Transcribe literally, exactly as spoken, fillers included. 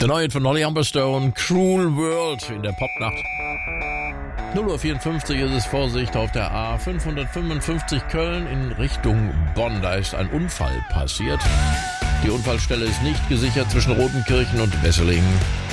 Der neue von Holly Humberstone, Cruel World in der Popnacht. null Uhr vierundfünfzig ist es, Vorsicht auf der A fünfhundertfünfundfünfzig Köln in Richtung Bonn. Da ist ein Unfall passiert. Die Unfallstelle ist nicht gesichert zwischen Rotenkirchen und Wesseling.